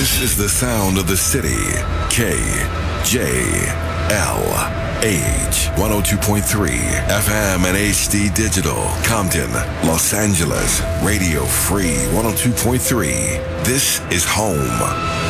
This is the sound of the city. KJLH 102.3 FM and HD Digital. Compton, Los Angeles. Radio Free 102.3. This is home.